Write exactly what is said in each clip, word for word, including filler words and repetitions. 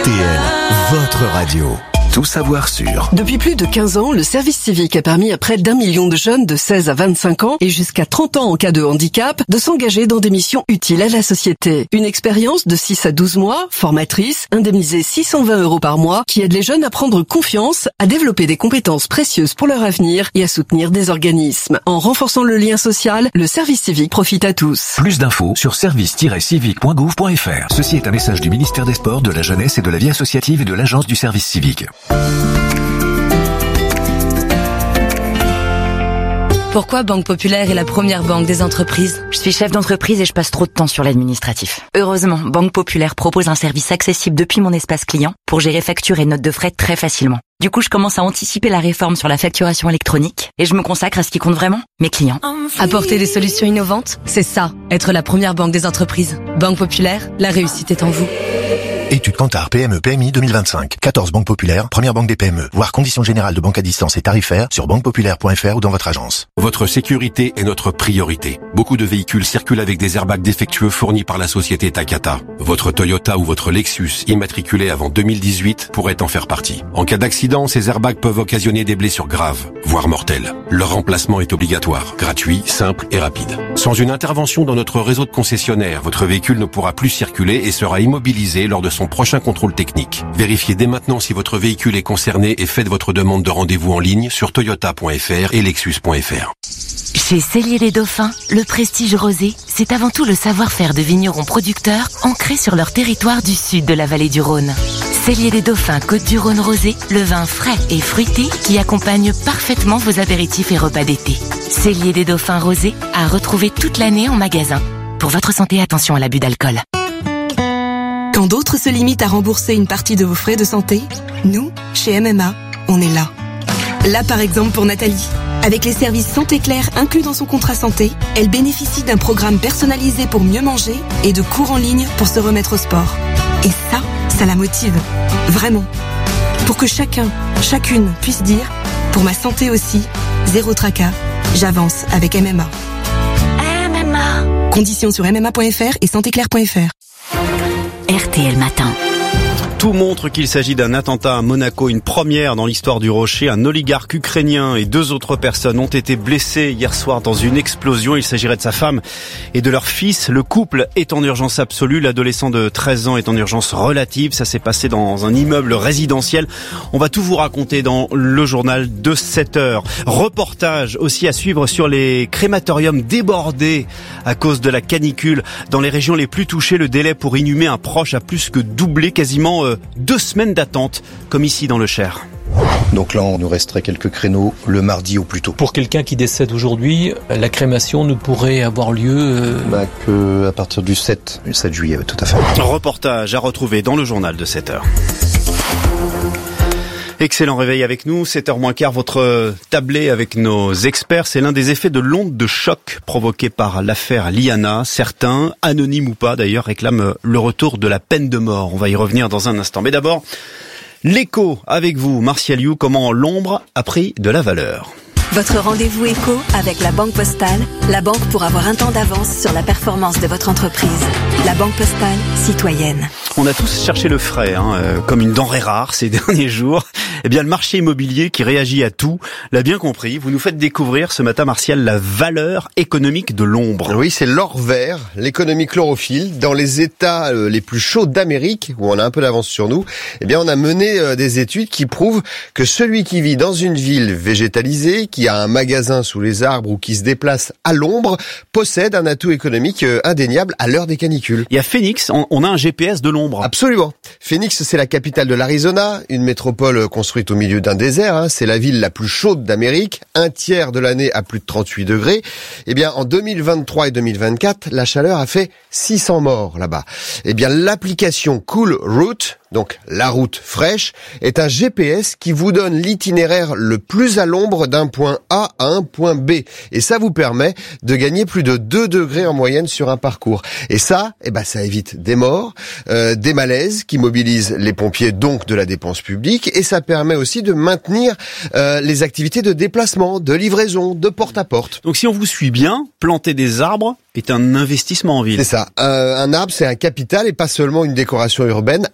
R T L, votre radio. Tout savoir sur. Depuis plus de quinze ans, le service civique a permis à près d'un million de jeunes de seize à vingt-cinq ans et jusqu'à trente ans en cas de handicap de s'engager dans des missions utiles à la société. Une expérience de six à douze mois, formatrice, indemnisée six cent vingt euros par mois, qui aide les jeunes à prendre confiance, à développer des compétences précieuses pour leur avenir et à soutenir des organismes. En renforçant le lien social, le service civique profite à tous. Plus d'infos sur service tiret civique point gouv point f r. Ceci est un message du ministère des Sports, de la Jeunesse et de la Vie associative et de l'Agence du service civique. Pourquoi Banque Populaire est la première banque des entreprises ? Je suis chef d'entreprise et je passe trop de temps sur l'administratif. Heureusement, Banque Populaire propose un service accessible depuis mon espace client pour gérer factures et notes de frais très facilement. Du coup, je commence à anticiper la réforme sur la facturation électronique et je me consacre à ce qui compte vraiment, mes clients. Apporter des solutions innovantes, c'est ça, être la première banque des entreprises. Banque Populaire, la réussite est en vous. Étude Kantar P M E P M I deux mille vingt-cinq. quatorze banques populaires, première banque des P M E. Voir conditions générales de banque à distance et tarifaires sur banque populaire point f r ou dans votre agence. Votre sécurité est notre priorité. Beaucoup de véhicules circulent avec des airbags défectueux fournis par la société Takata. Votre Toyota ou votre Lexus immatriculé avant deux mille dix-huit pourrait en faire partie. En cas d'accident, ces airbags peuvent occasionner des blessures graves, voire mortelles. Leur remplacement est obligatoire, gratuit, simple et rapide. Sans une intervention dans notre réseau de concessionnaires, votre véhicule ne pourra plus circuler et sera immobilisé lors de son prochain contrôle technique. Vérifiez dès maintenant si votre véhicule est concerné et faites votre demande de rendez-vous en ligne sur toyota point f r et lexus point f r. Chez Cellier les Dauphins, le prestige rosé, c'est avant tout le savoir-faire de vignerons producteurs ancrés sur leur territoire du sud de la vallée du Rhône. Cellier les Dauphins Côte-du-Rhône rosé, le vin frais et fruité qui accompagne parfaitement vos apéritifs et repas d'été. Cellier des Dauphins rosé à retrouver toute l'année en magasin. Pour votre santé, attention à l'abus d'alcool. Quand d'autres se limitent à rembourser une partie de vos frais de santé, nous, chez M M A, on est là. Là, par exemple, pour Nathalie. Avec les services Santé Claire inclus dans son contrat santé, elle bénéficie d'un programme personnalisé pour mieux manger et de cours en ligne pour se remettre au sport. Et ça, ça la motive. Vraiment. Pour que chacun, chacune puisse dire, pour ma santé aussi, zéro tracas, j'avance avec M M A. M M A. Conditions sur m m a point f r et santé claire point f r. R T L Matin. Tout montre qu'il s'agit d'un attentat à Monaco, une première dans l'histoire du Rocher. Un oligarque ukrainien et deux autres personnes ont été blessées hier soir dans une explosion. Il s'agirait de sa femme et de leur fils. Le couple est en urgence absolue. L'adolescent de treize ans est en urgence relative. Ça s'est passé dans un immeuble résidentiel. On va tout vous raconter dans le journal de sept heures. Reportage aussi à suivre sur les crématoriums débordés à cause de la canicule. Dans les régions les plus touchées, le délai pour inhumer un proche a plus que doublé, quasiment euh, deux semaines d'attente, comme ici dans le Cher. Donc là, on nous resterait quelques créneaux le mardi au plus tôt. Pour quelqu'un qui décède aujourd'hui, la crémation ne pourrait avoir lieu... Euh... Bah, que à partir du sept juillet, tout à fait. Reportage à retrouver dans le journal de sept heures. Excellent réveil avec nous, sept heures moins quart, votre tablé avec nos experts. C'est l'un des effets de l'onde de choc provoquée par l'affaire Liana. Certains, anonymes ou pas d'ailleurs, réclament le retour de la peine de mort. On va y revenir dans un instant. Mais d'abord, l'écho avec vous, Martial You, comment l'ombre a pris de la valeur. Votre rendez-vous éco avec la Banque Postale, la banque pour avoir un temps d'avance sur la performance de votre entreprise. La Banque Postale, citoyenne. On a tous cherché le frais, hein, euh, comme une denrée rare ces derniers jours. Eh bien, le marché immobilier qui réagit à tout l'a bien compris. Vous nous faites découvrir ce matin, Martial, la valeur économique de l'ombre. Oui, c'est l'or vert, l'économie chlorophylle. Dans les États euh, les plus chauds d'Amérique, où on a un peu d'avance sur nous, eh bien, on a mené euh, des études qui prouvent que celui qui vit dans une ville végétalisée, qui a un magasin sous les arbres ou qui se déplace à l'ombre, possède un atout économique euh, indéniable à l'heure des canicules. Et à Phoenix, on, on a un G P S de l'ombre. Absolument. Phoenix, c'est la capitale de l'Arizona, une métropole construite au milieu d'un désert. Hein. C'est la ville la plus chaude d'Amérique, un tiers de l'année à plus de trente-huit degrés. Eh bien, en deux mille vingt-trois et deux mille vingt-quatre, la chaleur a fait six cents morts là-bas. Eh bien, l'application Cool Route, donc la route fraîche, est un G P S qui vous donne l'itinéraire le plus à l'ombre d'un point A à un point B. Et ça vous permet de gagner plus de deux degrés en moyenne sur un parcours. Et ça, eh ben, ça évite des morts, euh, des malaises qui mobilisent les pompiers, donc de la dépense publique. Et ça permet aussi de maintenir euh, les activités de déplacement, de livraison, de porte-à-porte. Donc si on vous suit bien, planter des arbres est un investissement en ville. C'est ça. Euh, un arbre, c'est un capital et pas seulement une décoration urbaine. À Toronto,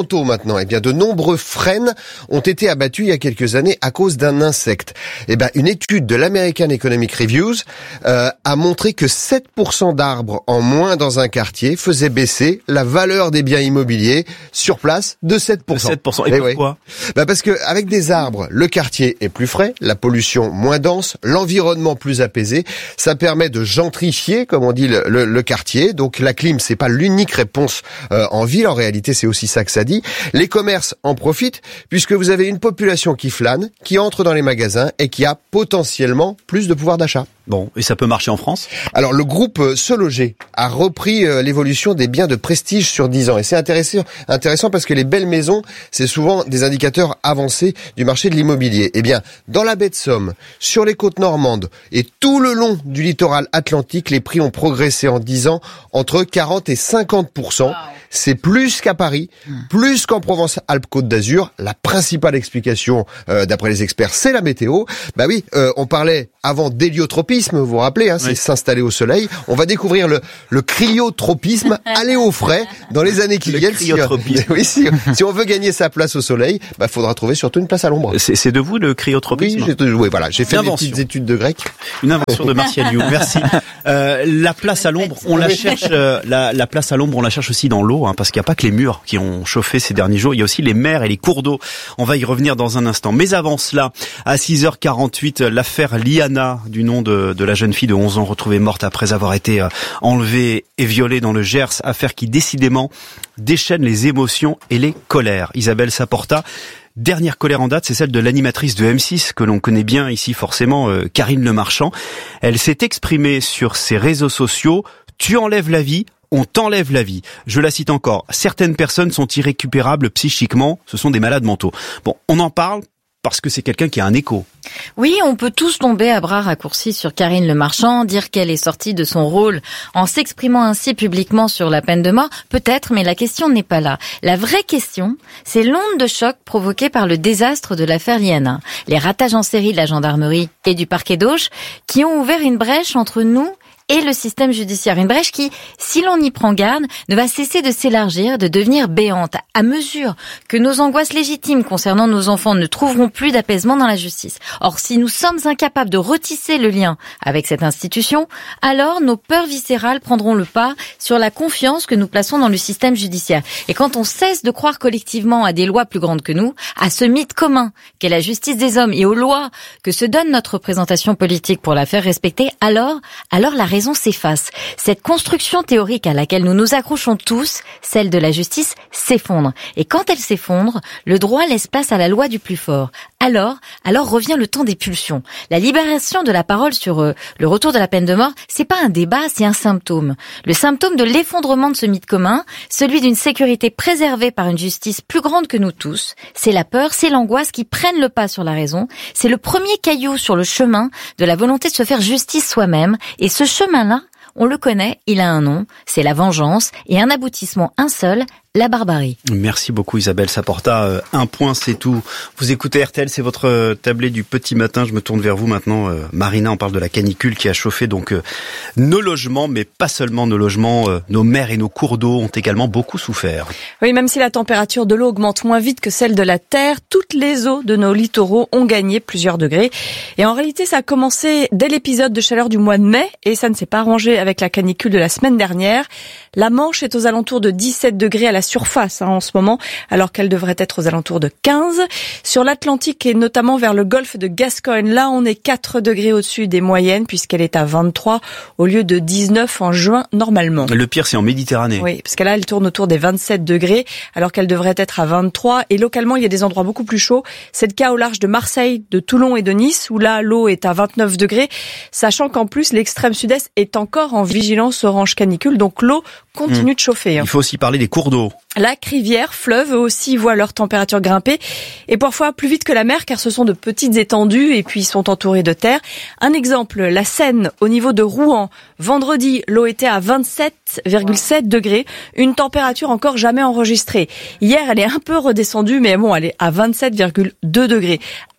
Toronto maintenant, eh bien de nombreux frênes ont été abattus il y a quelques années à cause d'un insecte. Eh bien une étude de l'American Economic Reviews euh, a montré que sept pour cent d'arbres en moins dans un quartier faisaient baisser la valeur des biens immobiliers sur place de sept pour cent. sept pour cent. Et, Et pourquoi oui. bah Parce que avec des arbres, le quartier est plus frais, la pollution moins dense, l'environnement plus apaisé. Ça permet de gentrifier, comme on dit, le, le, le quartier. Donc la clim, c'est pas l'unique réponse euh, en ville. En réalité, c'est aussi ça que ça dit. Les commerces en profitent puisque vous avez une population qui flâne, qui entre dans les magasins et qui a potentiellement plus de pouvoir d'achat. Bon, et ça peut marcher en France ? Alors, le groupe Se Loger a repris euh, l'évolution des biens de prestige sur dix ans. Et c'est intéressant, intéressant parce que les belles maisons, c'est souvent des indicateurs avancés du marché de l'immobilier. Eh bien, dans la baie de Somme, sur les côtes normandes et tout le long du littoral atlantique, les prix ont progressé en dix ans entre quarante et cinquante pour cent. Wow. C'est plus qu'à Paris, plus qu'en Provence-Alpes-Côte d'Azur. La principale explication, euh, d'après les experts, c'est la météo. Bah oui, euh, on parlait avant d'héliotropisme, vous vous rappelez, hein, c'est oui. s'installer au soleil. On va découvrir le, le cryotropisme, aller au frais dans les années qui le viennent. Cryotropisme. Si, oui, si, si on veut gagner sa place au soleil, bah faudra trouver surtout une place à l'ombre. C'est, c'est de vous le cryotropisme ? Oui, j'ai, oui, voilà, j'ai fait des petites études de grec. Une invention de Martial You. Merci. Euh, la place à l'ombre, on la cherche. Euh, la, la place à l'ombre, on la cherche aussi dans l'eau, hein, parce qu'il n'y a pas que les murs qui ont chauffé ces derniers jours. Il y a aussi les mers et les cours d'eau. On va y revenir dans un instant. Mais avant cela, à six heures quarante-huit, l'affaire Liana, du nom de, de la jeune fille de onze ans retrouvée morte après avoir été euh, enlevée et violée dans le Gers. Affaire qui décidément déchaîne les émotions et les colères. Isabelle Saporta. Dernière colère en date, c'est celle de l'animatrice de M six, que l'on connaît bien ici forcément, euh, Karine Le Marchand. Elle s'est exprimée sur ses réseaux sociaux. Tu enlèves la vie, on t'enlève la vie. Je la cite encore. Certaines personnes sont irrécupérables psychiquement, ce sont des malades mentaux. Bon, on en parle parce que c'est quelqu'un qui a un écho. Oui, on peut tous tomber à bras raccourcis sur Karine Le Marchand, dire qu'elle est sortie de son rôle en s'exprimant ainsi publiquement sur la peine de mort. Peut-être, mais la question n'est pas là. La vraie question, c'est l'onde de choc provoquée par le désastre de l'affaire Liana. Les ratages en série de la gendarmerie et du parquet d'Auch qui ont ouvert une brèche entre nous et le système judiciaire. Une brèche qui, si l'on y prend garde, ne va cesser de s'élargir, de devenir béante, à mesure que nos angoisses légitimes concernant nos enfants ne trouveront plus d'apaisement dans la justice. Or, si nous sommes incapables de retisser le lien avec cette institution, alors nos peurs viscérales prendront le pas sur la confiance que nous plaçons dans le système judiciaire. Et quand on cesse de croire collectivement à des lois plus grandes que nous, à ce mythe commun qu'est la justice des hommes et aux lois que se donne notre représentation politique pour la faire respecter, alors, alors la raison s'efface. Cette construction théorique à laquelle nous nous accrochons tous, celle de la justice, s'effondre. Et quand elle s'effondre, le droit laisse place à la loi du plus fort. Alors, alors revient le temps des pulsions. La libération de la parole sur euh, le retour de la peine de mort, c'est pas un débat, c'est un symptôme. Le symptôme de l'effondrement de ce mythe commun, celui d'une sécurité préservée par une justice plus grande que nous tous. C'est la peur, c'est l'angoisse qui prennent le pas sur la raison. C'est le premier caillou sur le chemin de la volonté de se faire justice soi-même. Et ce chemin-là, on le connaît, il a un nom, c'est la vengeance, et un aboutissement, un seul, la barbarie. Merci beaucoup Isabelle Saporta. Euh, un point, c'est tout. Vous écoutez R T L, c'est votre tablé du petit matin. Je me tourne vers vous maintenant. Euh, Marina, on parle de la canicule qui a chauffé donc euh, nos logements, mais pas seulement nos logements. Euh, nos mers et nos cours d'eau ont également beaucoup souffert. Oui, même si la température de l'eau augmente moins vite que celle de la terre, toutes les eaux de nos littoraux ont gagné plusieurs degrés. Et en réalité, ça a commencé dès l'épisode de chaleur du mois de mai et ça ne s'est pas arrangé avec la canicule de la semaine dernière. La Manche est aux alentours de dix-sept degrés à la surface hein, en ce moment, alors qu'elle devrait être aux alentours de quinze. Sur l'Atlantique et notamment vers le golfe de Gascogne, là on est quatre degrés au-dessus des moyennes puisqu'elle est à vingt-trois au lieu de dix-neuf en juin normalement. Le pire c'est en Méditerranée. Oui, parce que là elle tourne autour des vingt-sept degrés alors qu'elle devrait être à vingt-trois et localement il y a des endroits beaucoup plus chauds. C'est le cas au large de Marseille, de Toulon et de Nice où là l'eau est à vingt-neuf degrés, sachant qu'en plus l'extrême sud-est est encore en vigilance orange canicule, donc l'eau continue mmh. de chauffer. Hein. Il faut aussi parler des cours d'eau. Lacs, rivières, fleuves eux aussi voient leur température grimper et parfois plus vite que la mer car ce sont de petites étendues et puis ils sont entourés de terre. Un exemple, la Seine au niveau de Rouen. Vendredi, l'eau était à vingt-sept virgule sept degrés, une température encore jamais enregistrée. Hier, elle est un peu redescendue mais bon, elle est à vingt-sept virgule deux degrés.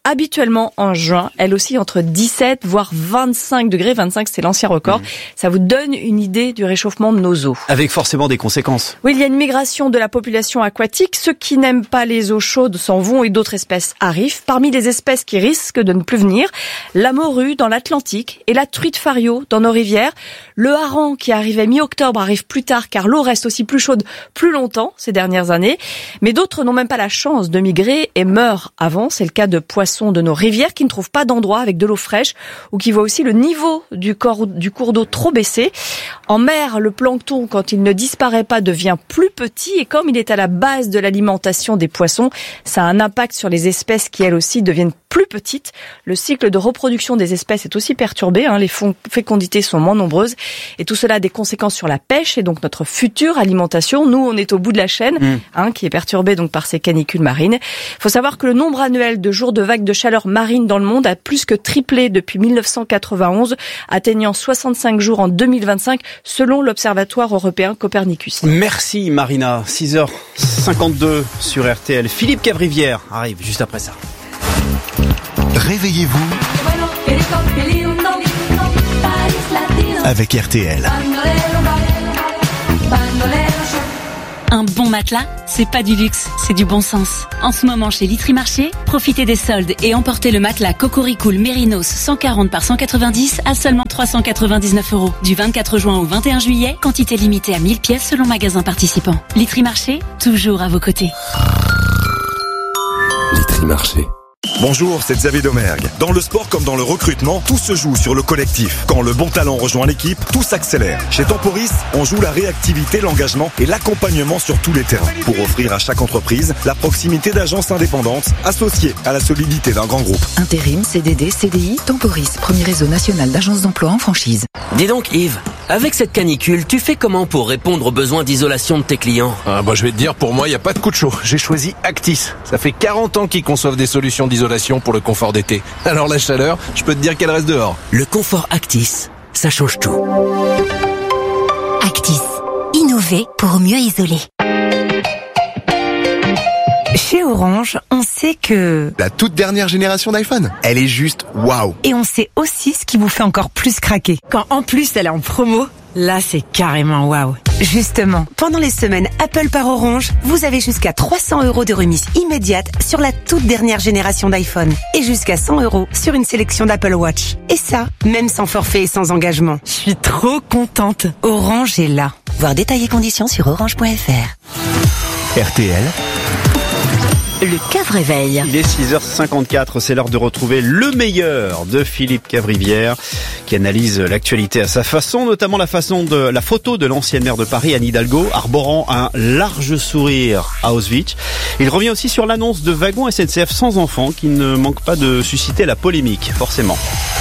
habituellement en juin, elle oscille entre dix-sept voire vingt-cinq degrés. vingt-cinq, c'est l'ancien record. Mmh. Ça vous donne une idée du réchauffement de nos eaux. Avec forcément des conséquences. Oui, il y a une migration de la population aquatique. Ceux qui n'aiment pas les eaux chaudes s'en vont et d'autres espèces arrivent. Parmi les espèces qui risquent de ne plus venir, la morue dans l'Atlantique et la truite fario dans nos rivières. Le hareng qui arrivait mi-octobre arrive plus tard car l'eau reste aussi plus chaude plus longtemps ces dernières années. Mais d'autres n'ont même pas la chance de migrer et meurent avant. C'est le cas de poissons de nos rivières qui ne trouvent pas d'endroit avec de l'eau fraîche ou qui voient aussi le niveau du, corps, du cours d'eau trop baisser. En mer, le plancton, quand il ne disparaît pas, devient plus petit et comme il est à la base de l'alimentation des poissons, ça a un impact sur les espèces qui elles aussi deviennent plus petites. Le cycle de reproduction des espèces est aussi perturbé, hein, les fécondités sont moins nombreuses et tout cela a des conséquences sur la pêche et donc notre future alimentation. Nous, on est au bout de la chaîne, mmh. hein, qui est perturbée donc par ces canicules marines. Il faut savoir que le nombre annuel de jours de vagues de chaleur marine dans le monde a plus que triplé depuis mille neuf cent quatre-vingt-onze, atteignant soixante-cinq jours en deux mille vingt-cinq selon l'Observatoire européen Copernicus. Merci Marina, six heures cinquante-deux sur R T L. Philippe Cavrivière arrive juste après ça. Réveillez-vous avec R T L. Un bon matelas, c'est pas du luxe, c'est du bon sens. En ce moment chez Litry Marché, profitez des soldes et emportez le matelas Cocoricool Mérinos cent quarante par cent quatre-vingt-dix à seulement trois cent quatre-vingt-dix-neuf euros. Du vingt-quatre juin au vingt et un juillet, quantité limitée à mille pièces selon magasin participant. Litry Marché, toujours à vos côtés. Litry Marché. Bonjour, c'est Xavier Domergue. Dans le sport comme dans le recrutement, tout se joue sur le collectif. Quand le bon talent rejoint l'équipe, tout s'accélère. Chez Temporis, on joue la réactivité, l'engagement et l'accompagnement sur tous les terrains pour offrir à chaque entreprise la proximité d'agences indépendantes associées à la solidité d'un grand groupe. Intérim, C D D, C D I, Temporis, premier réseau national d'agences d'emploi en franchise. Dis donc Yves, avec cette canicule, tu fais comment pour répondre aux besoins d'isolation de tes clients ? Ah bah je vais te dire, pour moi, il n'y a pas de coup de chaud. J'ai choisi Actis. Ça fait quarante ans qu'ils conçoivent des solutions d'isolation pour le confort d'été. Alors la chaleur, je peux te dire qu'elle reste dehors. Le confort Actis, ça change tout. Actis, innover pour mieux isoler. Chez Orange, on sait que... la toute dernière génération d'iPhone, elle est juste waouh. Et on sait aussi ce qui vous fait encore plus craquer. Quand en plus elle est en promo, là c'est carrément waouh. Justement, pendant les semaines Apple par Orange, vous avez jusqu'à trois cents euros de remise immédiate sur la toute dernière génération d'iPhone. Et jusqu'à cent euros sur une sélection d'Apple Watch. Et ça, même sans forfait et sans engagement. Je suis trop contente. Orange est là. Voir détails et conditions sur orange point f r. R T L. Le Cavréveil. Il est six heures cinquante-quatre, c'est l'heure de retrouver le meilleur de Philippe Cavrivière qui analyse l'actualité à sa façon, notamment la façon de la photo de l'ancienne maire de Paris, Anne Hidalgo, arborant un large sourire à Auschwitz. Il revient aussi sur l'annonce de wagons S N C F sans enfants qui ne manque pas de susciter la polémique, forcément.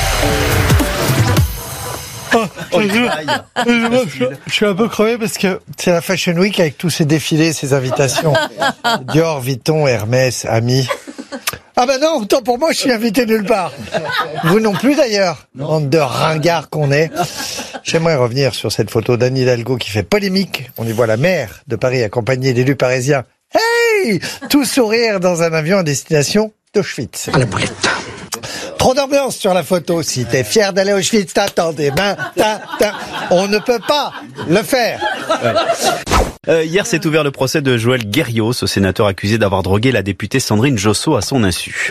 Oh, je, je, je suis un peu crevé parce que c'est la Fashion Week avec tous ces défilés, ces invitations. Dior, Vuitton, Hermès, Ami. Ah ben non, autant pour moi, je suis invité nulle part. Vous non plus d'ailleurs, bande de ringards qu'on est. J'aimerais revenir sur cette photo d'Anne Hidalgo qui fait polémique. On y voit la maire de Paris accompagnée d'élus parisiens. Hey, tout sourire dans un avion à destination d'Auschwitz. À la boulette. Trop d'ambiance sur la photo. Si t'es fier d'aller à Auschwitz, t'attends des mains. Ta, ta. On ne peut pas le faire. Ouais. Euh, hier s'est ouvert le procès de Joël Guerriau, ce sénateur accusé d'avoir drogué la députée Sandrine Josso à son insu.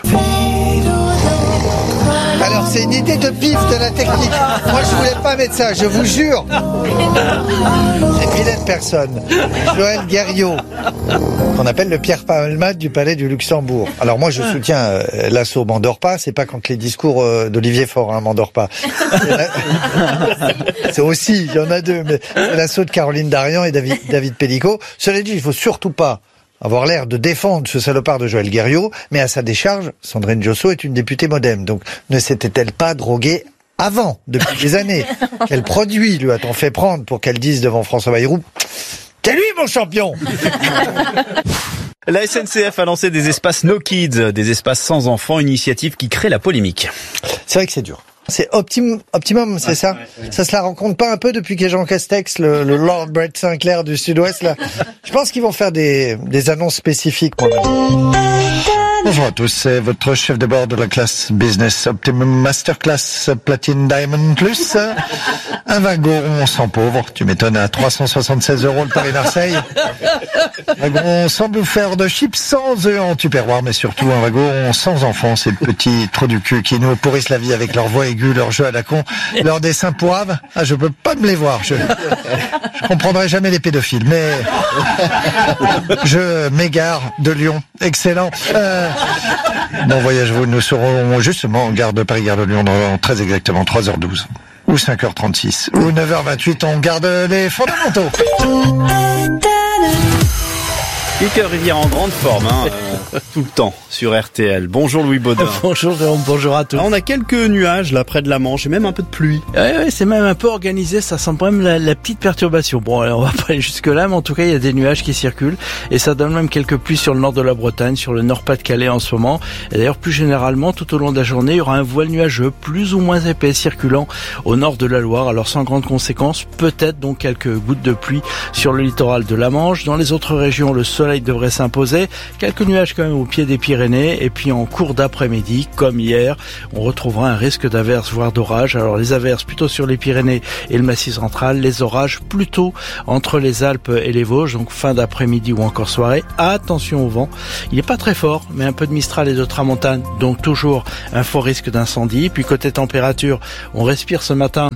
Alors c'est une idée de pif de la technique. Moi je voulais pas mettre ça, je vous jure. C'est vilaine personne. Joël Guerriau, qu'on appelle le Pierre Palmade du Palais du Luxembourg. Alors moi je soutiens euh, l'assaut m'endort pas, c'est pas quand les discours euh, d'Olivier Faure hein, m'endort pas. C'est, la... c'est aussi, il y en a deux, mais c'est l'assaut de Caroline Darian et David, David Pellico. Cela dit, il faut surtout pas avoir l'air de défendre ce salopard de Joël Guerriau, mais à sa décharge, Sandrine Josso est une députée modem, donc ne s'était-elle pas droguée avant, depuis des années? Quel produit lui a-t-on fait prendre pour qu'elle dise devant François Bayrou « C'est lui mon champion !» La S N C F a lancé des espaces No Kids, des espaces sans enfants, une initiative qui crée la polémique. C'est vrai que c'est dur. C'est optim, optimum, c'est ouais, ça ouais, ouais. Ça se la rencontre pas un peu depuis qu'il y a Jean Castex, le, le Lord Brett Sinclair du Sud-Ouest, là. Je pense qu'ils vont faire des, des annonces spécifiques. Moi, Bonjour à tous, c'est votre chef de bord de la classe Business Optimum Masterclass Platinum Diamond Plus. Un wagon sans pauvre, tu m'étonnes, à trois cent soixante-seize euros le Paris-Marseille. Wagon sans bouffeur de chips, sans œufs en tupperware, mais surtout un wagon sans enfants, ces petits trous du cul qui nous pourrissent la vie avec leur voix aiguë, leur jeu à la con, leurs dessins poivres. Ah, je peux pas me les voir, je, je comprendrai jamais les pédophiles, mais je m'égare de Lyon. Excellent. Euh, bon voyage, vous, nous serons justement en gare de Paris-Gare de Lyon dans très exactement trois heures douze. Ou cinq heures trente-six. Ou neuf heures vingt-huit, on garde les fondamentaux. Peter Rivière en grande forme, hein, euh, tout le temps sur R T L. Bonjour Louis Baudin. Bonjour Jérôme, bonjour à tous. Alors, on a quelques nuages là près de la Manche et même un peu de pluie. Ouais, ouais, c'est même un peu organisé, ça sent quand même la, la petite perturbation. Bon, alors on va pas aller jusque là, mais en tout cas il y a des nuages qui circulent et ça donne même quelques pluies sur le nord de la Bretagne, sur le Nord-Pas-de-Calais en ce moment. Et d'ailleurs plus généralement, tout au long de la journée, il y aura un voile nuageux plus ou moins épais circulant au nord de la Loire. Alors sans grande conséquence, peut-être donc quelques gouttes de pluie sur le littoral de la Manche. Dans les autres régions, le soleil devrait s'imposer. Quelques nuages quand même au pied des Pyrénées et puis en cours d'après-midi, comme hier, on retrouvera un risque d'averses voire d'orages. Alors les averses plutôt sur les Pyrénées et le Massif central, les orages plutôt entre les Alpes et les Vosges, donc fin d'après-midi ou encore soirée. Attention au vent, il n'est pas très fort, mais un peu de Mistral et de Tramontane, donc toujours un fort risque d'incendie. Puis côté température, on respire ce matin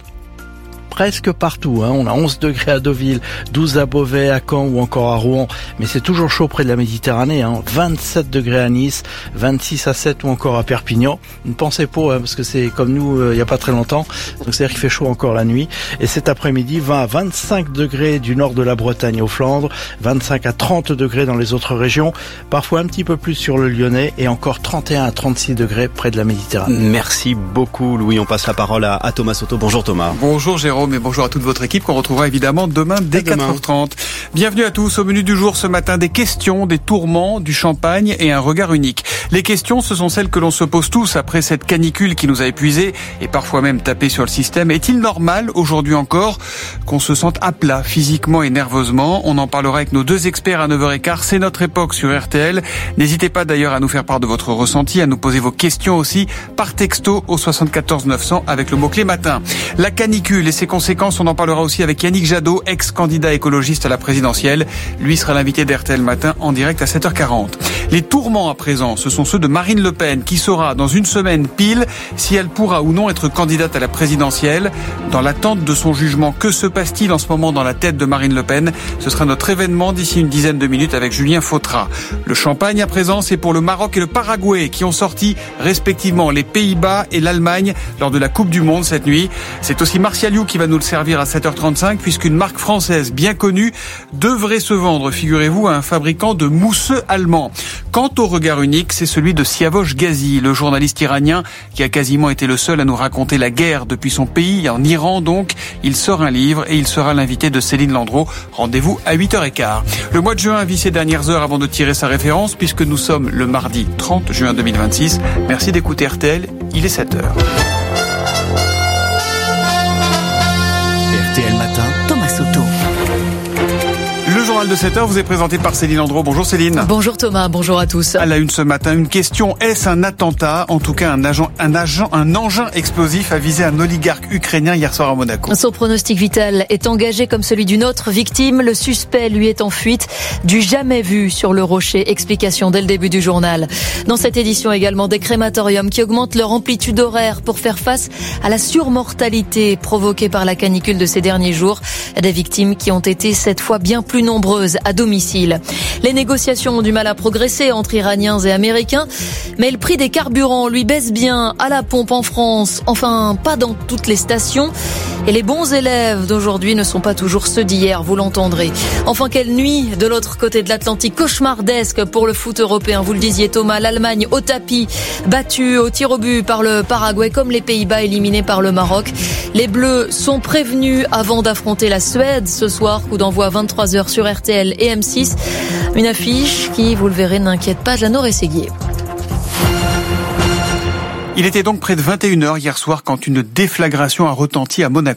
presque partout, hein. On a onze degrés à Deauville, douze à Beauvais, à Caen ou encore à Rouen, mais c'est toujours chaud près de la Méditerranée, hein. vingt-sept degrés à Nice, vingt-six à Sète ou encore à Perpignan. Ne pensez pas, hein, parce que c'est comme nous euh, il n'y a pas très longtemps, donc c'est-à-dire qu'il fait chaud encore la nuit. Et cet après-midi, vingt à vingt-cinq degrés du nord de la Bretagne aux Flandres, vingt-cinq à trente degrés dans les autres régions, parfois un petit peu plus sur le Lyonnais et encore trente et un à trente-six degrés près de la Méditerranée. Merci beaucoup Louis, on passe la parole à, à Thomas Soto. Bonjour Thomas. Bonjour Jérôme. Et bonjour à toute votre équipe qu'on retrouvera évidemment demain dès quatre heures trente. Bienvenue à tous. Au menu du jour ce matin, des questions, des tourments, du champagne et un regard unique. Les questions, ce sont celles que l'on se pose tous après cette canicule qui nous a épuisés et parfois même tapé sur le système. Est-il normal aujourd'hui encore qu'on se sente à plat physiquement et nerveusement? On en parlera avec nos deux experts à neuf heures quinze. C'est notre époque sur R T L. N'hésitez pas d'ailleurs à nous faire part de votre ressenti, à nous poser vos questions aussi par texto au soixante-quatorze neuf cents avec le mot-clé matin. La canicule et ses conséquences, on en parlera aussi avec Yannick Jadot, ex-candidat écologiste à la présidentielle. Lui sera l'invité d'R T L Matin en direct à sept heures quarante. Les tourments à présent, ce sont ceux de Marine Le Pen qui saura dans une semaine pile si elle pourra ou non être candidate à la présidentielle. Dans l'attente de son jugement, que se passe-t-il en ce moment dans la tête de Marine Le Pen? Ce sera notre événement d'ici une dizaine de minutes avec Julien Fautra. Le champagne à présent, c'est pour le Maroc et le Paraguay qui ont sorti respectivement les Pays-Bas et l'Allemagne lors de la Coupe du Monde cette nuit. C'est aussi Martial You qui va nous le servir à sept heures trente-cinq puisqu'une marque française bien connue devrait se vendre, figurez-vous, à un fabricant de mousseux allemand. Quant au regard unique, c'est celui de Siavosh Ghazi, le journaliste iranien qui a quasiment été le seul à nous raconter la guerre depuis son pays, en Iran donc. Il sort un livre et il sera l'invité de Céline Landreau. Rendez-vous à huit heures quinze. Le mois de juin vit ses dernières heures avant de tirer sa référence puisque nous sommes le mardi trente juin deux mille vingt-six. Merci d'écouter R T L, il est sept heures. R T L Matin, Thomas Soto. Le journal de sept heures vous est présenté par Céline Landreau. Bonjour Céline. Bonjour Thomas, bonjour à tous. À la une ce matin, une question. Est-ce un attentat? En tout cas, un agent, un agent, un engin explosif a visé un oligarque ukrainien hier soir à Monaco. Son pronostic vital est engagé comme celui d'une autre victime. Le suspect, lui, est en fuite. Du jamais vu sur le rocher. Explication dès le début du journal. Dans cette édition également, des crématoriums qui augmentent leur amplitude horaire pour faire face à la surmortalité provoquée par la canicule de ces derniers jours. Des victimes qui ont été cette fois bien plus nombreuses à domicile. Les négociations ont du mal à progresser entre Iraniens et Américains, mais le prix des carburants lui baisse bien à la pompe en France, enfin pas dans toutes les stations. Et les bons élèves d'aujourd'hui ne sont pas toujours ceux d'hier, vous l'entendrez. Enfin, quelle nuit de l'autre côté de l'Atlantique, cauchemardesque pour le foot européen. Vous le disiez Thomas, l'Allemagne au tapis, battue au tir au but par le Paraguay, comme les Pays-Bas éliminés par le Maroc. Les Bleus sont prévenus avant d'affronter la Suède ce soir, coup d'envoi à vingt-trois heures sur R T L et M six. Une affiche qui, vous le verrez, n'inquiète pas Jeannot Rességuier. Il était donc près de vingt et une heures hier soir quand une déflagration a retenti à Monaco.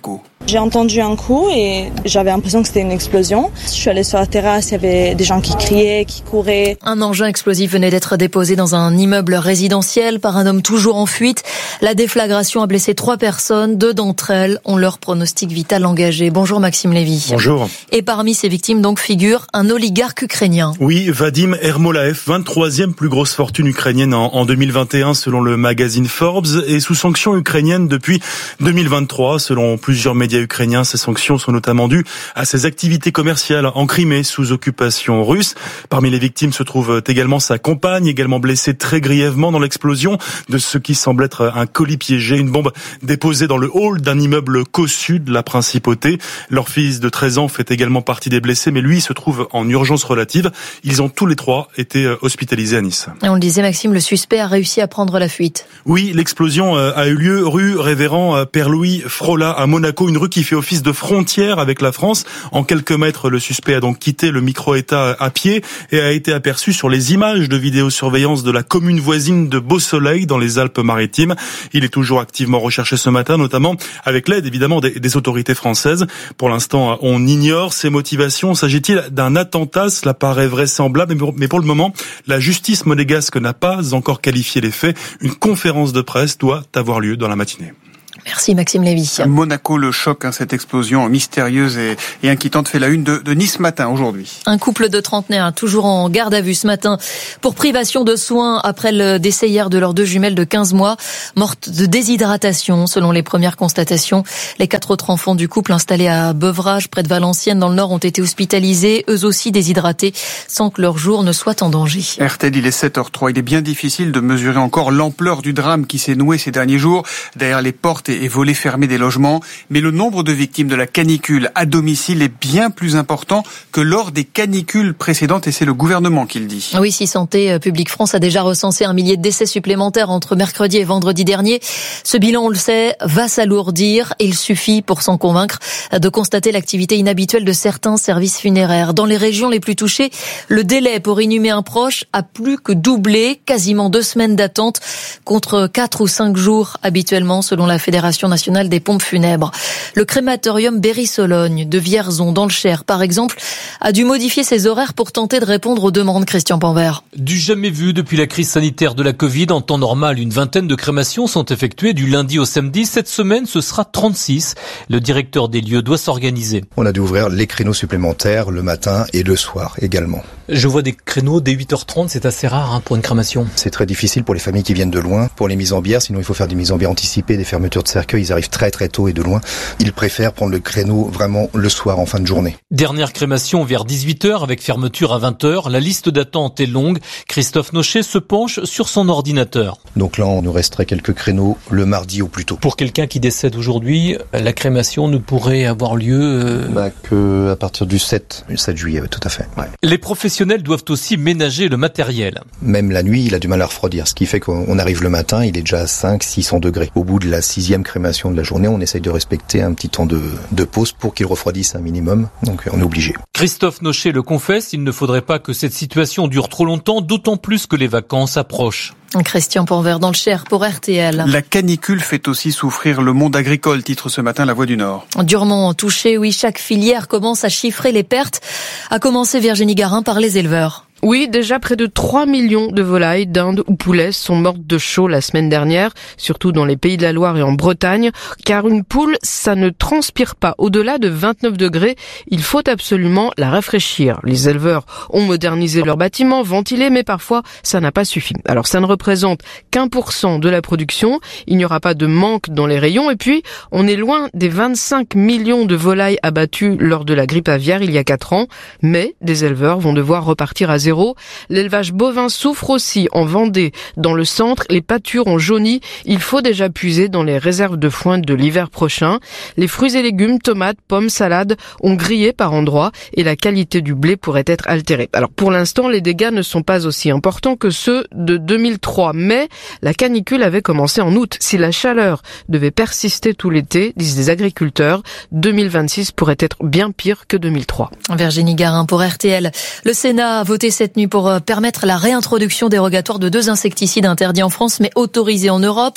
J'ai entendu un coup et j'avais l'impression que c'était une explosion. Je suis allée sur la terrasse, il y avait des gens qui criaient, qui couraient. Un engin explosif venait d'être déposé dans un immeuble résidentiel par un homme toujours en fuite. La déflagration a blessé trois personnes. Deux d'entre elles ont leur pronostic vital engagé. Bonjour Maxime Lévy. Bonjour. Et parmi ces victimes donc figure un oligarque ukrainien. Oui, Vadim Ermolaev, vingt-troisième plus grosse fortune ukrainienne en, en deux mille vingt et un selon le magazine Forbes, et sous sanctions ukrainiennes depuis deux mille vingt-trois. Selon plusieurs médias ukrainiens, ces sanctions sont notamment dues à ses activités commerciales en Crimée sous occupation russe. Parmi les victimes se trouve également sa compagne, également blessée très grièvement dans l'explosion de ce qui semble être un colis piégé, une bombe déposée dans le hall d'un immeuble cossu de la principauté. Leur fils de treize ans fait également partie des blessés, mais lui se trouve en urgence relative. Ils ont tous les trois été hospitalisés à Nice. Et on le disait Maxime, le suspect a réussi à prendre la fuite. Oui, l'explosion a eu lieu rue Révérend Père Louis Frola à Monaco, une rue qui fait office de frontière avec la France. En quelques mètres, le suspect a donc quitté le micro-État à pied et a été aperçu sur les images de vidéosurveillance de la commune voisine de Beausoleil dans les Alpes-Maritimes. Il est toujours activement recherché ce matin, notamment avec l'aide évidemment des, des autorités françaises. Pour l'instant, on ignore ses motivations. S'agit-il d'un attentat? Cela paraît vraisemblable, mais pour le moment, la justice monégasque n'a pas encore qualifié les faits. Une conférence de presse doit avoir lieu dans la matinée. Merci Maxime Lévy. Monaco, le choc, hein, cette explosion mystérieuse et, et inquiétante fait la une de, de Nice Matin aujourd'hui. Un couple de trentenaires toujours en garde à vue ce matin pour privation de soins après le décès hier de leurs deux jumelles de quinze mois, mortes de déshydratation selon les premières constatations. Les quatre autres enfants du couple installés à Beuvrages près de Valenciennes dans le Nord ont été hospitalisés, eux aussi déshydratés, sans que leur jour ne soit en danger. R T L, il est sept heures trois. Il est bien difficile de mesurer encore l'ampleur du drame qui s'est noué ces derniers jours derrière les portes et volets fermés des logements, mais le nombre de victimes de la canicule à domicile est bien plus important que lors des canicules précédentes, et c'est le gouvernement qui le dit. Oui, si Santé publique France a déjà recensé un millier de décès supplémentaires entre mercredi et vendredi dernier. Ce bilan, on le sait, va s'alourdir. Il suffit, pour s'en convaincre, de constater l'activité inhabituelle de certains services funéraires. Dans les régions les plus touchées, le délai pour inhumer un proche a plus que doublé, quasiment deux semaines d'attente contre quatre ou cinq jours habituellement, selon la Fédération nationale des pompes funèbres. Le crématorium Berry-Sologne de Vierzon, dans le Cher, par exemple, a dû modifier ses horaires pour tenter de répondre aux demandes. Christian Panvert. Du jamais vu depuis la crise sanitaire de la Covid, en temps normal, une vingtaine de crémations sont effectuées du lundi au samedi. Cette semaine, ce sera trente-six. Le directeur des lieux doit s'organiser. On a dû ouvrir les créneaux supplémentaires le matin et le soir également. Je vois des créneaux dès huit heures trente, c'est assez rare hein, pour une crémation. C'est très difficile pour les familles qui viennent de loin, pour les mises en bière, sinon il faut faire des mises en bière anticipées, des fermetures de cercueil, ils arrivent très très tôt et de loin. Ils préfèrent prendre le créneau vraiment le soir en fin de journée. Dernière crémation vers dix-huit heures avec fermeture à vingt heures. La liste d'attente est longue. Christophe Nochet se penche sur son ordinateur. Donc là, on nous resterait quelques créneaux le mardi au plus tôt. Pour quelqu'un qui décède aujourd'hui, la crémation ne pourrait avoir lieu... Euh... Bah que à partir du sept juillet, oui, tout à fait. Ouais. Les professionnels doivent aussi ménager le matériel. Même la nuit, il a du mal à refroidir, ce qui fait qu'on arrive le matin, il est déjà à cinq six cents degrés. Au bout de la sixième crémation de la journée, on essaye de respecter un petit temps de, de pause pour qu'il refroidisse un minimum, donc on est obligé. Christophe Nochet le confesse, il ne faudrait pas que cette situation dure trop longtemps, d'autant plus que les vacances approchent. Christian Panvert dans le Cher pour R T L. La canicule fait aussi souffrir le monde agricole, titre ce matin La Voix du Nord. Durement touché, oui, chaque filière commence à chiffrer les pertes, à commencer Virginie Garin par les éleveurs. Oui, déjà près de trois millions de volailles, dindes ou poulets sont mortes de chaud la semaine dernière, surtout dans les Pays de la Loire et en Bretagne, car une poule, ça ne transpire pas. Au-delà de vingt-neuf degrés, il faut absolument la rafraîchir. Les éleveurs ont modernisé leurs bâtiments, ventilés, mais parfois ça n'a pas suffi. Alors ça ne représente qu'un pour cent de la production, il n'y aura pas de manque dans les rayons, et puis on est loin des vingt-cinq millions de volailles abattues lors de la grippe aviaire il y a quatre ans, mais des éleveurs vont devoir repartir à zéro. L'élevage bovin souffre aussi en Vendée. Dans le centre, les pâtures ont jauni. Il faut déjà puiser dans les réserves de foin de l'hiver prochain. Les fruits et légumes, tomates, pommes, salades ont grillé par endroits et la qualité du blé pourrait être altérée. Alors pour l'instant, les dégâts ne sont pas aussi importants que ceux de deux mille trois. Mais la canicule avait commencé en août. Si la chaleur devait persister tout l'été, disent les agriculteurs, deux mille vingt-six pourrait être bien pire que deux mille trois. Virginie Garin pour R T L. Le Sénat a voté cette nuit pour permettre la réintroduction dérogatoire de deux insecticides interdits en France mais autorisés en Europe.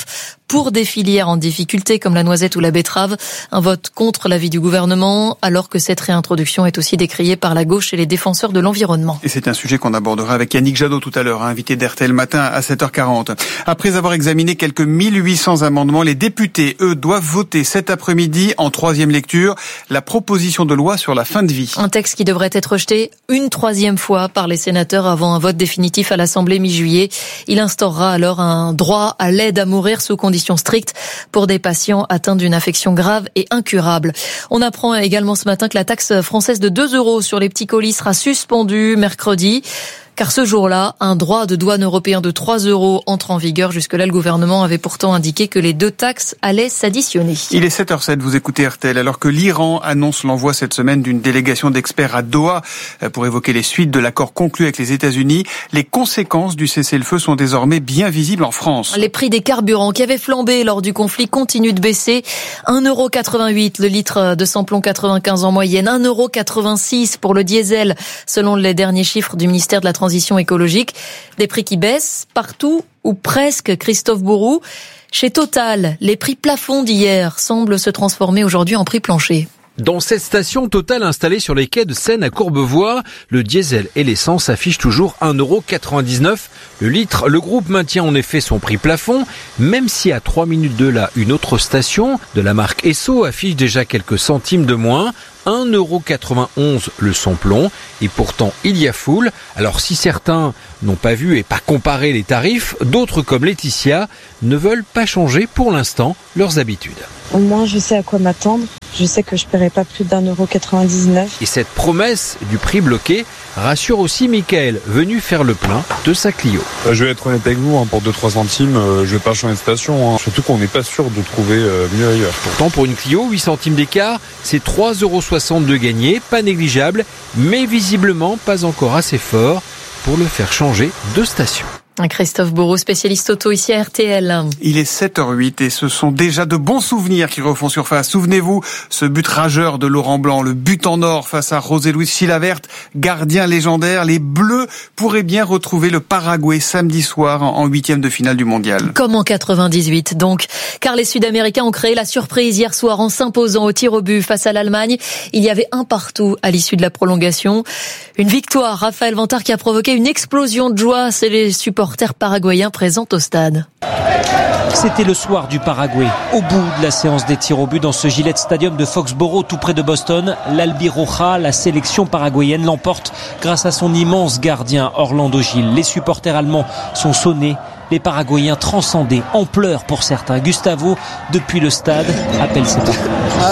pour des filières en difficulté comme la noisette ou la betterave. Un vote contre l'avis du gouvernement, alors que cette réintroduction est aussi décriée par la gauche et les défenseurs de l'environnement. Et c'est un sujet qu'on abordera avec Yannick Jadot tout à l'heure, invité d'R T L Matin à sept heures quarante. Après avoir examiné quelques mille huit cents amendements, les députés, eux, doivent voter cet après-midi en troisième lecture la proposition de loi sur la fin de vie. Un texte qui devrait être rejeté une troisième fois par les sénateurs avant un vote définitif à l'Assemblée mi-juillet. Il instaurera alors un droit à l'aide à mourir sous conditions strictes pour des patients atteints d'une infection grave et incurable. On apprend également ce matin que la taxe française de deux euros sur les petits colis sera suspendue mercredi. Car ce jour-là, un droit de douane européen de trois euros entre en vigueur. Jusque-là, le gouvernement avait pourtant indiqué que les deux taxes allaient s'additionner. Il est sept heures sept, vous écoutez R T L, alors que l'Iran annonce l'envoi cette semaine d'une délégation d'experts à Doha pour évoquer les suites de l'accord conclu avec les États-Unis. Les conséquences du cessez-le-feu sont désormais bien visibles en France. Les prix des carburants qui avaient flambé lors du conflit continuent de baisser. un euro quatre-vingt-huit le litre de samplon quatre-vingt-quinze en moyenne, un euro quatre-vingt-six pour le diesel selon les derniers chiffres du ministère de la Transition écologique. Des prix qui baissent partout ou presque, Christophe Bourou. Chez Total, les prix plafonds d'hier semblent se transformer aujourd'hui en prix plancher. Dans cette station Total installée sur les quais de Seine à Courbevoie, le diesel et l'essence affichent toujours un euro quatre-vingt-dix-neuf le litre. Le groupe maintient en effet son prix plafond, même si à trois minutes de là, une autre station de la marque Esso affiche déjà quelques centimes de moins. un euro quatre-vingt-onze le samplon, et pourtant il y a foule. Alors si certains n'ont pas vu et pas comparé les tarifs, d'autres comme Laetitia ne veulent pas changer pour l'instant leurs habitudes. Au moins je sais à quoi m'attendre, je sais que je ne paierai pas plus d'un euro quatre-vingt-dix-neuf. Et cette promesse du prix bloqué rassure aussi Michael, venu faire le plein de sa Clio. Je vais être honnête avec vous, hein, pour deux trois centimes, euh, je vais pas changer de station, hein. Surtout qu'on n'est pas sûr de trouver euh, mieux ailleurs. Pourtant pour une Clio, huit centimes d'écart, c'est trois euros soixante de gagné, pas négligeable, mais visiblement pas encore assez fort pour le faire changer de station. Christophe Bourou, spécialiste auto ici à R T L. Il est sept heures huit et ce sont déjà de bons souvenirs qui refont surface. Souvenez-vous, ce but rageur de Laurent Blanc, le but en or face à José-Luis Chilavert, gardien légendaire. Les Bleus pourraient bien retrouver le Paraguay samedi soir en huitième de finale du mondial. Comme en quatre-vingt-dix-huit donc, car les Sud-Américains ont créé la surprise hier soir en s'imposant au tir au but face à l'Allemagne. Il y avait un partout à l'issue de la prolongation. Une victoire, Raphaël Vantard, qui a provoqué une explosion de joie. C'est les supporters paraguayens présents au stade. C'était le soir du Paraguay. Au bout de la séance des tirs au but dans ce Gillette Stadium de Foxborough, tout près de Boston, l'Albiroja, la sélection paraguayenne, l'emporte grâce à son immense gardien Orlando Gil. Les supporters allemands sont sonnés, les Paraguayens transcendés, en pleurs pour certains. Gustavo, depuis le stade, appelle ses parents.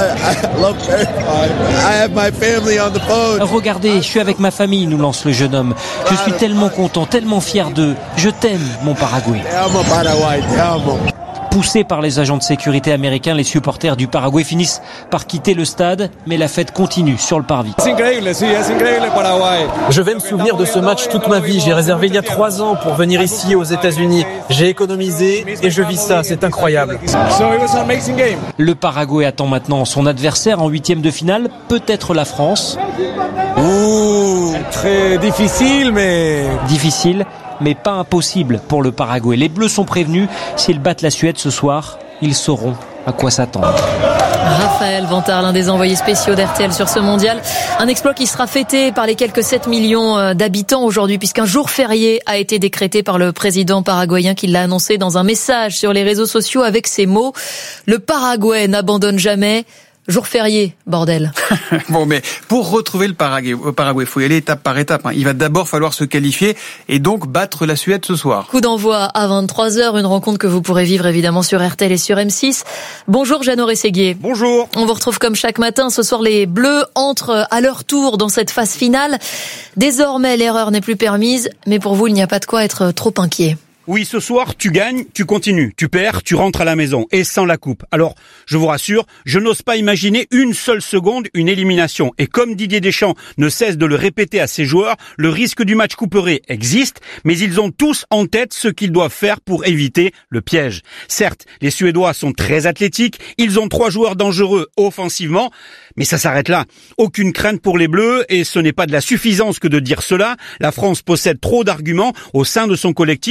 Regardez, je suis avec ma famille, nous lance le jeune homme. Je suis tellement content, tellement fier d'eux. Je t'aime, mon Paraguay. Poussés par les agents de sécurité américains, les supporters du Paraguay finissent par quitter le stade, mais la fête continue sur le parvis. Je vais me souvenir de ce match toute ma vie. J'ai réservé il y a trois ans pour venir ici aux États-Unis. J'ai économisé et je vis ça. C'est incroyable. Le Paraguay attend maintenant son adversaire en huitième de finale, peut-être la France. Ouh, très difficile, mais... Difficile, mais pas impossible pour le Paraguay. Les Bleus sont prévenus, s'ils battent la Suède ce soir, ils sauront à quoi s'attendre. Raphaël Vantard, l'un des envoyés spéciaux d'R T L sur ce mondial. Un exploit qui sera fêté par les quelques sept millions d'habitants aujourd'hui, puisqu'un jour férié a été décrété par le président paraguayen qui l'a annoncé dans un message sur les réseaux sociaux avec ces mots. Le Paraguay n'abandonne jamais. Jour férié, bordel. Bon, mais pour retrouver le Paraguay, au Paraguay, faut y aller étape par étape. Hein. Il va d'abord falloir se qualifier et donc battre la Suède ce soir. Coup d'envoi à vingt-trois heures, une rencontre que vous pourrez vivre évidemment sur R T L et sur M six. Bonjour Jeannot Rességuier. Bonjour. On vous retrouve comme chaque matin. Ce soir, les Bleus entrent à leur tour dans cette phase finale. Désormais, l'erreur n'est plus permise, mais pour vous, il n'y a pas de quoi être trop inquiet. Oui, ce soir, tu gagnes, tu continues. Tu perds, tu rentres à la maison. Et sans la coupe. Alors, je vous rassure, je n'ose pas imaginer une seule seconde une élimination. Et comme Didier Deschamps ne cesse de le répéter à ses joueurs, le risque du match couperé existe, mais ils ont tous en tête ce qu'ils doivent faire pour éviter le piège. Certes, les Suédois sont très athlétiques, ils ont trois joueurs dangereux offensivement, mais ça s'arrête là. Aucune crainte pour les Bleus, et ce n'est pas de la suffisance que de dire cela. La France possède trop d'arguments au sein de son collectif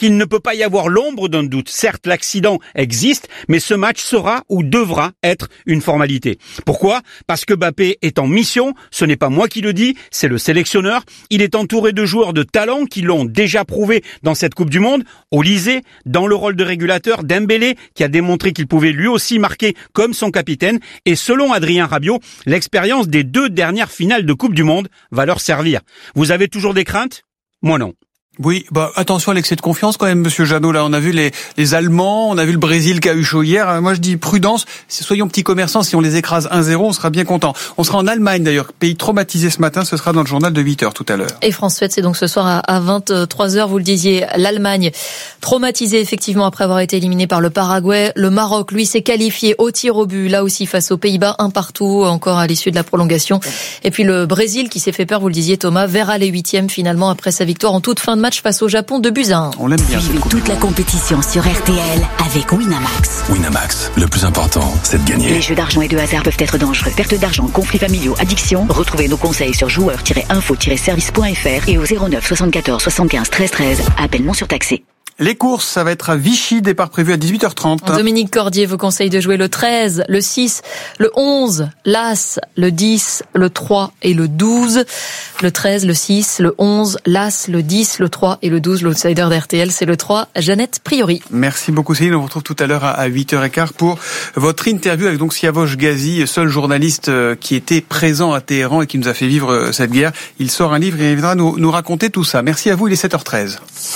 qu'il ne peut pas y avoir l'ombre d'un doute. Certes, l'accident existe, mais ce match sera ou devra être une formalité. Pourquoi ? Parce que Mbappé est en mission, ce n'est pas moi qui le dis, c'est le sélectionneur. Il est entouré de joueurs de talent qui l'ont déjà prouvé dans cette Coupe du Monde. Olise, dans le rôle de régulateur, Dembélé, qui a démontré qu'il pouvait lui aussi marquer comme son capitaine. Et selon Adrien Rabiot, l'expérience des deux dernières finales de Coupe du Monde va leur servir. Vous avez toujours des craintes ? Moi non. Oui, bah attention à l'excès de confiance quand même, Monsieur Jeannot. Là, on a vu les les Allemands, on a vu le Brésil qui a eu chaud hier. Moi, je dis prudence. Soyons petits commerçants. Si on les écrase un zéro, on sera bien content. On sera en Allemagne d'ailleurs, pays traumatisé ce matin. Ce sera dans le journal de huit heures tout à l'heure. Et France-Suède, c'est donc ce soir à vingt-trois heures. Vous le disiez, l'Allemagne traumatisée effectivement après avoir été éliminée par le Paraguay. Le Maroc, lui, s'est qualifié au tir au but, là aussi face aux Pays-Bas, un partout encore à l'issue de la prolongation. Et puis le Brésil qui s'est fait peur, vous le disiez Thomas, verra les huitièmes finalement après sa victoire en toute fin de match face au Japon. De buts à un. On l'aime bien. Suivez toute la compétition sur R T L avec Winamax. Winamax, le plus important, c'est de gagner. Les jeux d'argent et de hasard peuvent être dangereux. Perte d'argent, conflits familiaux, addiction. Retrouvez nos conseils sur joueurs tiret info tiret service point f r et au zéro neuf soixante-quatorze soixante-quinze treize treize. Appel non surtaxé. Les courses, ça va être à Vichy, départ prévu à dix-huit heures trente. Dominique Cordier vous conseille de jouer le treize, le six, le onze, l'As, le dix, le trois et le douze. Le treize, le six, le onze, l'As, le dix, le trois et le douze. L'outsider d'R T L, c'est le trois, Jeannette Priori. Merci beaucoup Céline, on vous retrouve tout à l'heure à huit heures quinze pour votre interview avec donc Siavosh Ghazi, seul journaliste qui était présent à Téhéran et qui nous a fait vivre cette guerre. Il sort un livre et il viendra nous, nous raconter tout ça. Merci à vous, il est sept heures treize.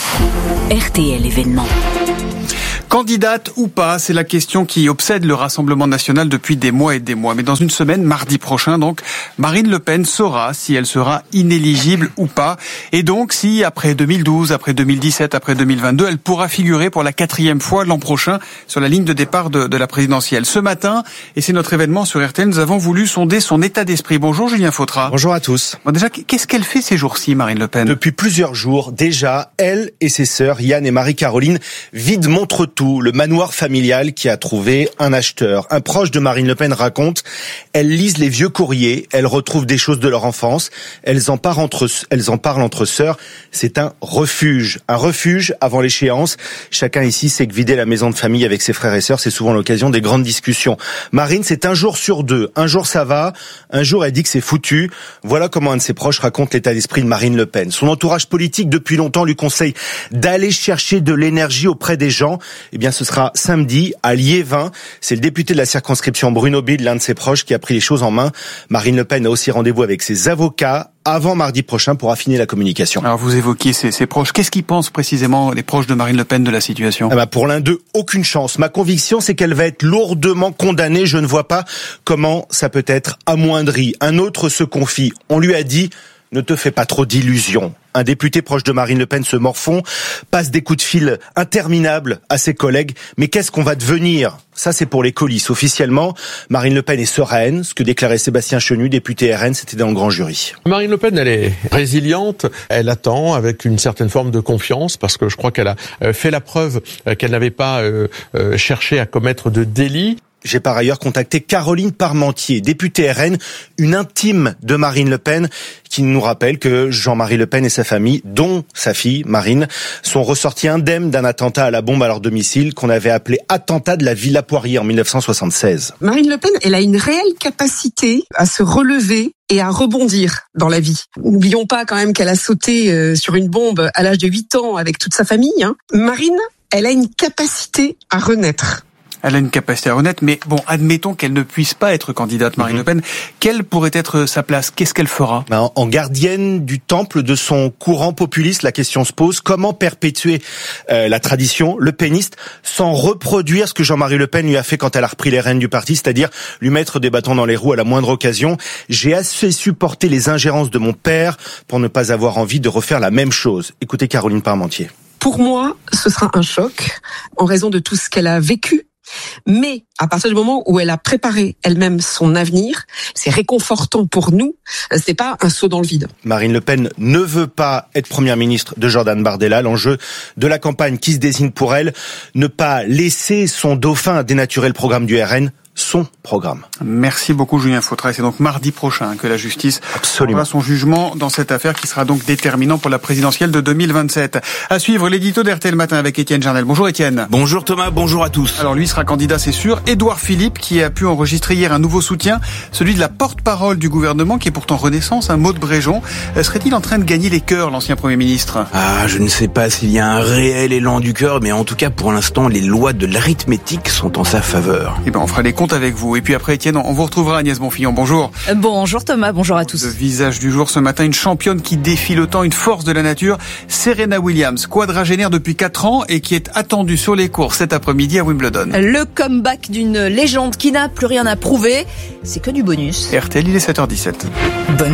R T L événement. Candidate ou pas, c'est la question qui obsède le Rassemblement national depuis des mois et des mois. Mais dans une semaine, mardi prochain, donc, Marine Le Pen saura si elle sera inéligible ou pas. Et donc, si après deux mille douze, après deux mille dix-sept, après deux mille vingt-deux, elle pourra figurer pour la quatrième fois l'an prochain sur la ligne de départ de, de la présidentielle. Ce matin, et c'est notre événement sur R T L, nous avons voulu sonder son état d'esprit. Bonjour Julien Fautra. Bonjour à tous. Bon, déjà, qu'est-ce qu'elle fait ces jours-ci, Marine Le Pen ? Depuis plusieurs jours, déjà, elle et ses sœurs, Yann et Marie-Caroline, vident Montretout, le manoir familial qui a trouvé un acheteur. Un proche de Marine Le Pen raconte, elles lisent les vieux courriers, elles retrouvent des choses de leur enfance, elles en parlent entre, elles en parlent entre sœurs. C'est un refuge, un refuge avant l'échéance. Chacun ici sait que vider la maison de famille avec ses frères et sœurs, c'est souvent l'occasion des grandes discussions. Marine, c'est un jour sur deux. Un jour ça va, un jour elle dit que c'est foutu. Voilà comment un de ses proches raconte l'état d'esprit de Marine Le Pen. Son entourage politique depuis longtemps lui conseille d'aller chercher de l'énergie auprès des gens. Eh bien, ce sera samedi à Liévin. C'est le député de la circonscription Bruno Bide, l'un de ses proches, qui a pris les choses en main. Marine Le Pen a aussi rendez-vous avec ses avocats avant mardi prochain pour affiner la communication. Alors vous évoquiez ses, ses proches. Qu'est-ce qu'ils pensent précisément, les proches de Marine Le Pen, de la situation ? Ah bah pour l'un d'eux, aucune chance. Ma conviction, c'est qu'elle va être lourdement condamnée. Je ne vois pas comment ça peut être amoindri. Un autre se confie. On lui a dit... Ne te fais pas trop d'illusions. Un député proche de Marine Le Pen se morfond, passe des coups de fil interminables à ses collègues. Mais qu'est-ce qu'on va devenir ? Ça, c'est pour les coulisses. Officiellement, Marine Le Pen est sereine. Ce que déclarait Sébastien Chenu, député R N, c'était dans le grand jury. Marine Le Pen, elle est résiliente. Elle attend avec une certaine forme de confiance parce que je crois qu'elle a fait la preuve qu'elle n'avait pas cherché à commettre de délit. J'ai par ailleurs contacté Caroline Parmentier, députée R N, une intime de Marine Le Pen, qui nous rappelle que Jean-Marie Le Pen et sa famille, dont sa fille Marine, sont ressortis indemnes d'un attentat à la bombe à leur domicile qu'on avait appelé attentat de la Villa Poirier en mille neuf cent soixante-seize. Marine Le Pen, elle a une réelle capacité à se relever et à rebondir dans la vie. N'oublions pas quand même qu'elle a sauté sur une bombe à l'âge de huit ans avec toute sa famille. Hein. Marine, elle a une capacité à renaître. Elle a une capacité à renaître, mais bon, admettons qu'elle ne puisse pas être candidate, Marine mmh. Le Pen. Quelle pourrait être sa place ? Qu'est-ce qu'elle fera ? Ben, en gardienne du temple de son courant populiste, la question se pose. Comment perpétuer euh, la tradition, le péniste, sans reproduire ce que Jean-Marie Le Pen lui a fait quand elle a repris les rênes du parti, c'est-à-dire lui mettre des bâtons dans les roues à la moindre occasion. J'ai assez supporté les ingérences de mon père pour ne pas avoir envie de refaire la même chose. Écoutez Caroline Parmentier. Pour moi, ce sera un choc en raison de tout ce qu'elle a vécu. Mais à partir du moment où elle a préparé elle-même son avenir, c'est réconfortant pour nous. C'est pas un saut dans le vide. Marine Le Pen ne veut pas être première ministre de Jordan Bardella. L'enjeu de la campagne qui se désigne pour elle, ne pas laisser son dauphin dénaturer le programme du R N. son programme. Merci beaucoup Julien Fautra. C'est donc mardi prochain que la justice Absolument. fera son jugement dans cette affaire qui sera donc déterminant pour la présidentielle de deux mille vingt-sept. À suivre l'édito d'R T L Matin avec Étienne Jarnel. Bonjour Étienne. Bonjour Thomas, bonjour à tous. Alors lui sera candidat, c'est sûr. Édouard Philippe qui a pu enregistrer hier un nouveau soutien, celui de la porte-parole du gouvernement qui est pourtant Renaissance, un Maud Bréjon. Serait-il en train de gagner les cœurs, l'ancien Premier ministre ? Ah, je ne sais pas s'il y a un réel élan du cœur, mais en tout cas pour l'instant les lois de l'arithmétique sont en sa faveur. Eh ben on fera les comptes avec vous. Et puis après Étienne, on vous retrouvera Agnès Bonfillon. Bonjour. Bonjour Thomas, bonjour à tous. Le visage du jour ce matin, une championne qui défie le temps, une force de la nature, Serena Williams, quadragénaire depuis quatre ans et qui est attendue sur les cours cet après-midi à Wimbledon. Le comeback d'une légende qui n'a plus rien à prouver, c'est que du bonus. R T L, il est sept heures dix-sept. Bonne